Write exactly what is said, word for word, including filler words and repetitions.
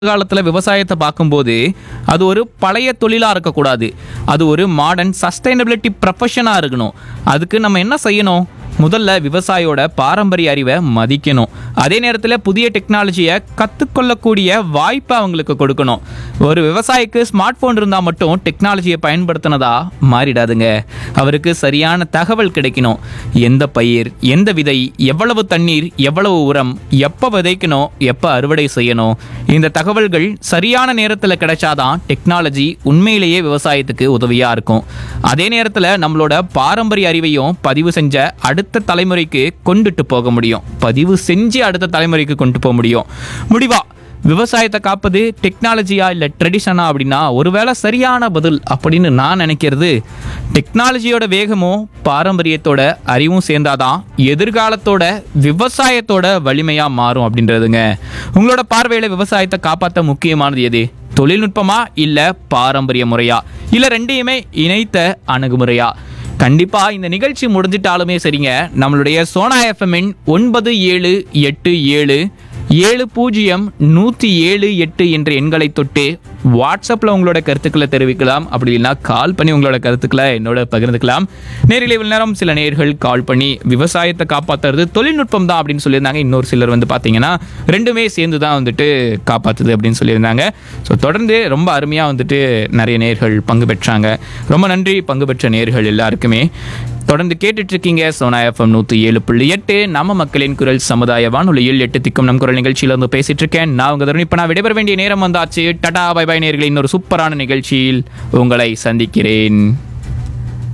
காலத்தில் விவசாயத்தை பார்க்கும்போது அது ஒரு பழைய தொழிலாக இருக்கக்கூடாது. அது ஒரு மாடர்ன் சஸ்டைனபிலிட்டி ப்ரொஃபஷனாக இருக்கணும். அதுக்கு நம்ம என்ன செய்யணும்? முதல்ல விவசாயியோட பாரம்பரிய அறிவை மதிக்கணும். அதே நேரத்தில் புதிய டெக்னாலஜியை கற்றுக்கொள்ளக்கூடிய வாய்ப்பை அவங்களுக்கு கொடுக்கணும். ஒரு விவசாயிக்கு ஸ்மார்ட் ஃபோன் இருந்தால் மட்டும் டெக்னாலஜியை பயன்படுத்தினதா மாறிடாதுங்க. அவருக்கு சரியான தகவல் கிடைக்கணும். எந்த பயிர், எந்த விதை, எவ்வளவு தண்ணீர், எவ்வளவு உரம், எப்போ விதைக்கணும், எப்போ அறுவடை செய்யணும், இந்த தகவல்கள் சரியான நேரத்தில் கிடைச்சாதான் டெக்னாலஜி உண்மையிலேயே விவசாயத்துக்கு உதவியாக இருக்கும். அதே நேரத்தில் நம்மளோட பாரம்பரிய அறிவையும் பதிவு செஞ்ச அடுத்த தலைமுறைக்கு கொண்டுட்டு போக முடியும். பதிவு செஞ்சு அடுத்த தலைமுறைக்கு கொண்டு போக முடியும். முடிவா விவசாயத்தை காப்பது டெக்னாலஜியா இல்லை ட்ரெடிஷனா அப்படின்னா ஒருவேளை சரியான பதில் அப்படின்னு நான் நினைக்கிறது, டெக்னாலஜியோட வேகமும் பாரம்பரியத்தோட அறிவும் சேர்ந்தாதான் எதிர்காலத்தோட விவசாயத்தோட வலிமையாக மாறும் அப்படின்றதுங்க. உங்களோட பார்வையில் விவசாயத்தை காப்பாற்ற முக்கியமானது எது? தொழில்நுட்பமா இல்லை பாரம்பரிய முறையா, இல்லை ரெண்டையுமே இணைத்த அணுகுமுறையா? கண்டிப்பா இந்த நிகழ்ச்சி முடிஞ்சிட்டாலுமே சரிங்க, நம்மளுடைய சோனா எஃப்எம்மின் ஒன்பது ஏழு எட்டு ஏழு ஏழு பூஜ்ஜியம் நூற்றி ஏழு எட்டு என்ற எண்களை தொட்டு வாட்ஸ்அப்பில் உங்களோட கருத்துக்களை தெரிவிக்கலாம். அப்படி இல்லைன்னா கால் பண்ணி உங்களோட கருத்துக்களை என்னோட பகிர்ந்துக்கலாம். நேரில் இவ்வளவு நேரம் சில நேயர்கள் கால் பண்ணி விவசாயத்தை காப்பாற்றுறது தொழில்நுட்பம் தான் அப்படின்னு சொல்லியிருந்தாங்க. இன்னொரு சிலர் வந்து பார்த்தீங்கன்னா ரெண்டுமே சேர்ந்து தான் வந்துட்டு காப்பாற்றுது அப்படின்னு சொல்லியிருந்தாங்க. ஸோ தொடர்ந்து ரொம்ப அருமையாக வந்துட்டு நிறைய நேயர்கள் பங்கு பெற்றாங்க. ரொம்ப நன்றி பங்கு பெற்ற நேயர்கள் எல்லாருக்குமே. தொடர்ந்து கேட்டுட்டு இருக்கீங்க சோனா எஃப்எம் நூற்றி ஏழு புள்ளி எட்டு நம்ம மக்களின் குரல் சமுதாய வானொலியில் எட்டு திக்கும் நம் குரல் நிகழ்ச்சியில் வந்து பேசிட்டு இருக்கேன். நான் உங்க தருண். இப்போ நான் விடைபெற வேண்டிய நேரம் வந்தாச்சு. டடா பை பை நேயர்களே. இன்னொரு சூப்பரான நிகழ்ச்சியில் உங்களை சந்திக்கிறேன்.